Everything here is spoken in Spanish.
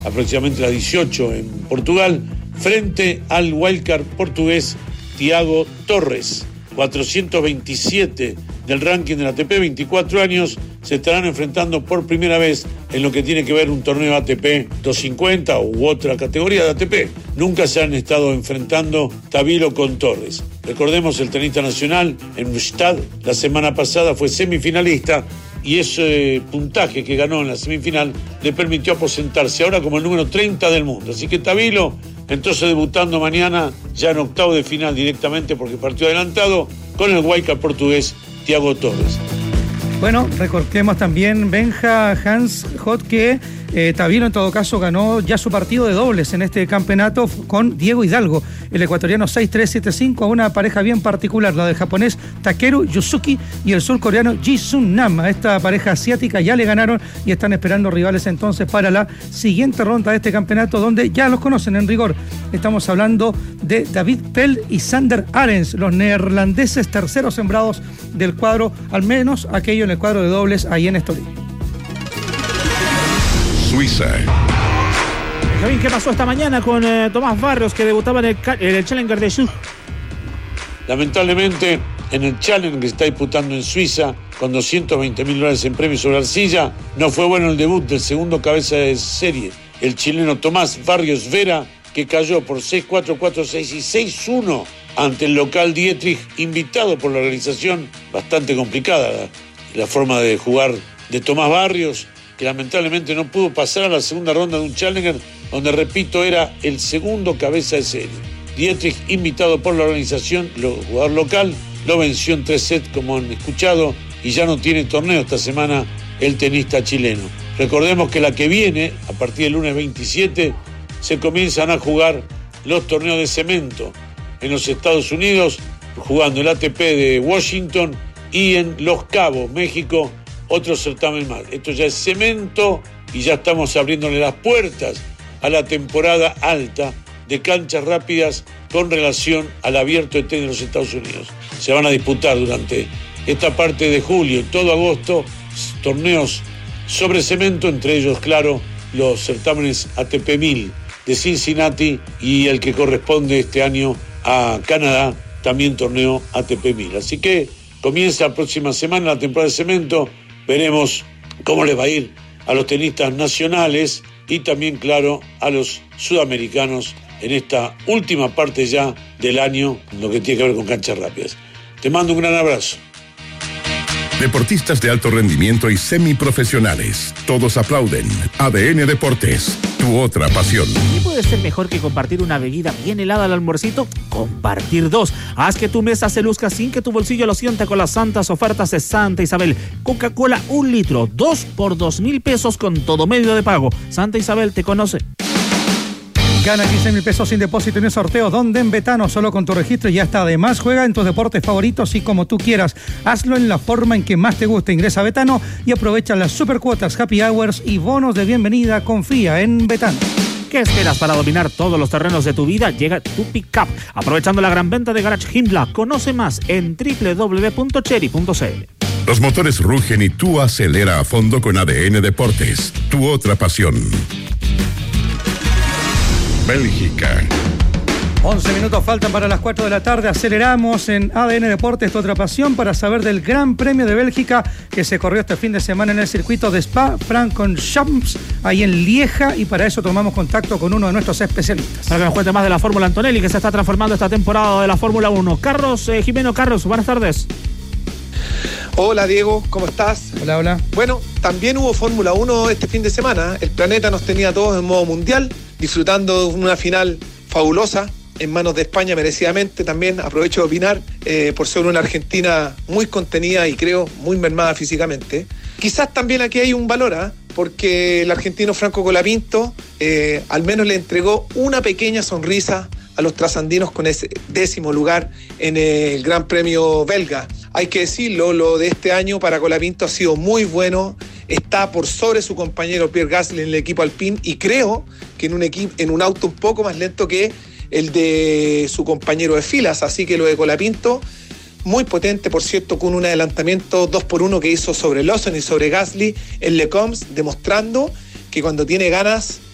aproximadamente las 18 en Portugal, frente al wildcard portugués Tiago Torres. 427 del ranking del ATP, 24 años, se estarán enfrentando por primera vez en lo que tiene que ver un torneo ATP 250 u otra categoría de ATP. Nunca se han estado enfrentando Tabilo con Torres. Recordemos, el tenista nacional en Stad la semana pasada fue semifinalista y ese puntaje que ganó en la semifinal le permitió aposentarse ahora como el número 30 del mundo. Así que Tabilo entonces debutando mañana ya en octavo de final directamente porque partió adelantado con el wildcard portugués Tiago Torres. Bueno, recordemos también, Benja, Hans Hot, que Tabilo en todo caso ganó ya su partido de dobles en este campeonato con Diego Hidalgo, el ecuatoriano 6-3, 7-5, a una pareja bien particular, la del japonés Takeru Yusuki y el surcoreano Ji Sun Nam. A esta pareja asiática ya le ganaron y están esperando rivales entonces para la siguiente ronda de este campeonato, donde ya los conocen en rigor. Estamos hablando de David Pell y Sander Arens, los neerlandeses terceros sembrados del cuadro, al menos aquello en el cuadro de dobles ahí en Estoril. Suiza. Javín, ¿qué pasó esta mañana con Tomás Barrios, que debutaba en el Challenger de Zug? Lamentablemente, en el Challenger que se está disputando en Suiza, con $220.000 en premios sobre arcilla, no fue bueno el debut del segundo cabeza de serie, el chileno Tomás Barrios Vera, que cayó por 6-4, 4-6 y 6-1 ante el local Dietrich, invitado por la organización. Bastante complicada la forma de jugar de Tomás Barrios, que lamentablemente no pudo pasar a la segunda ronda de un Challenger, donde, repito, era el segundo cabeza de serie. Dietrich, invitado por la organización, el jugador local, lo venció en 3 sets, como han escuchado, y ya no tiene torneo esta semana el tenista chileno. Recordemos que la que viene, a partir del lunes 27, se comienzan a jugar los torneos de cemento en los Estados Unidos, jugando el ATP de Washington y en Los Cabos, México, otro certamen más. Esto ya es cemento y ya estamos abriéndole las puertas a la temporada alta de canchas rápidas con relación al abierto de tenis de los Estados Unidos. Se van a disputar durante esta parte de julio y todo agosto torneos sobre cemento, entre ellos, claro, los certámenes ATP 1000 de Cincinnati y el que corresponde este año a Canadá, también torneo ATP 1000. Así que comienza la próxima semana la temporada de cemento. Veremos cómo les va a ir a los tenistas nacionales y también, claro, a los sudamericanos en esta última parte ya del año, lo que tiene que ver con canchas rápidas. Te mando un gran abrazo. Deportistas de alto rendimiento y semiprofesionales. Todos aplauden. ADN Deportes, tu otra pasión. ¿Qué puede ser mejor que compartir una bebida bien helada al almuercito? Compartir dos. Haz que tu mesa se luzca sin que tu bolsillo lo sienta con las santas ofertas de Santa Isabel. Coca-Cola 1 litro, 2 por 2,000 pesos con todo medio de pago. Santa Isabel te conoce. Gana 15,000 pesos sin depósito en el sorteo donde en Betano, solo con tu registro y ya está. Además, juega en tus deportes favoritos y como tú quieras. Hazlo en la forma en que más te guste. Ingresa a Betano y aprovecha las supercuotas, happy hours y bonos de bienvenida. Confía en Betano. ¿Qué esperas para dominar todos los terrenos de tu vida? Llega tu Pickup, aprovechando la gran venta de Garage Hindla. Conoce más en www.chery.cl. Los motores rugen y tú acelera a fondo con ADN Deportes, tu otra pasión. Bélgica. 11 minutos faltan para las 4 de la tarde. Aceleramos en ADN Deportes, tu otra pasión, para saber del Gran Premio de Bélgica que se corrió este fin de semana en el circuito de Spa-Francorchamps, ahí en Lieja, y para eso tomamos contacto con uno de nuestros especialistas. Para que nos cuente más de la Fórmula Antonelli, que se está transformando esta temporada de la Fórmula 1. Carlos Jimeno. Carlos, buenas tardes. Hola Diego, ¿cómo estás? Hola, hola. Bueno, también hubo Fórmula 1 este fin de semana. El planeta nos tenía todos en modo mundial, disfrutando de una final fabulosa en manos de España merecidamente. También aprovecho de opinar por ser una Argentina muy contenida y creo muy mermada físicamente. Quizás también aquí hay un valor, porque el argentino Franco Colapinto al menos le entregó una pequeña sonrisa a los trasandinos con ese 10º lugar en el Gran Premio belga. Hay que decirlo, lo de este año para Colapinto ha sido muy bueno. Está por sobre su compañero Pierre Gasly en el equipo Alpine y creo que en un auto un poco más lento que el de su compañero de filas. Así que lo de Colapinto, muy potente, por cierto, con un adelantamiento 2-1 que hizo sobre Lawson y sobre Gasly en Le Combs, demostrando que cuando tiene ganas